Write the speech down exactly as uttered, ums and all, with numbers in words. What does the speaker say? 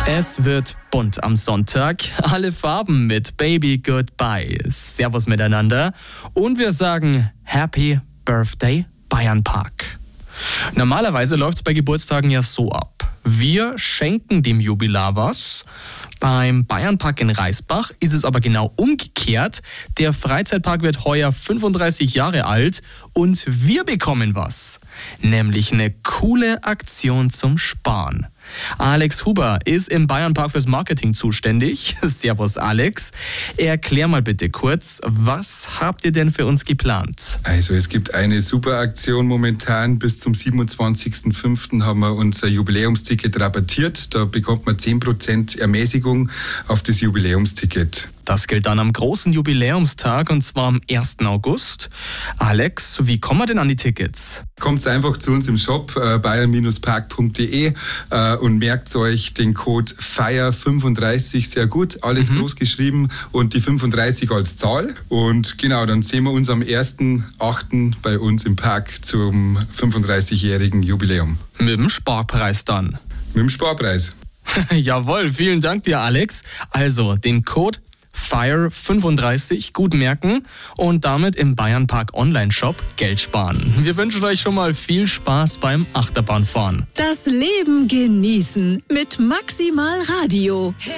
Es wird bunt am Sonntag. Alle Farben mit Baby Goodbye. Servus miteinander. Und wir sagen Happy Birthday Bayernpark. Normalerweise läuft es bei Geburtstagen ja so ab. Wir schenken dem Jubilar was. Beim Bayernpark in Reisbach ist es aber genau umgekehrt. Der Freizeitpark wird heuer fünfunddreißig Jahre alt und wir bekommen was. Nämlich eine coole Aktion zum Sparen. Alex Huber ist im Bayernpark fürs Marketing zuständig. Servus Alex. Erklär mal bitte kurz, was habt ihr denn für uns geplant? Also es gibt eine super Aktion momentan. Bis zum siebenundzwanzigsten fünften haben wir unser Jubiläumsticket rabattiert. Da bekommt man zehn Prozent Ermäßigung auf das Jubiläumsticket. Das gilt dann am großen Jubiläumstag und zwar am ersten August. Alex, wie kommen wir denn an die Tickets? Kommt einfach zu uns im Shop äh, bayern park punkt de äh, und merkt euch den Code F E I R fünfunddreißig sehr gut, alles mhm. groß geschrieben und die fünfunddreißig als Zahl. Und genau, dann sehen wir uns am ersten achten bei uns im Park zum fünfunddreißigjährigen Jubiläum. Mit dem Sparpreis dann? Mit dem Sparpreis. Jawohl, vielen Dank dir Alex. Also den Code F E I R fünfunddreißig gut merken und damit im Bayernpark Online-Shop Geld sparen. Wir wünschen euch schon mal viel Spaß beim Achterbahnfahren. Das Leben genießen mit Maximal Radio.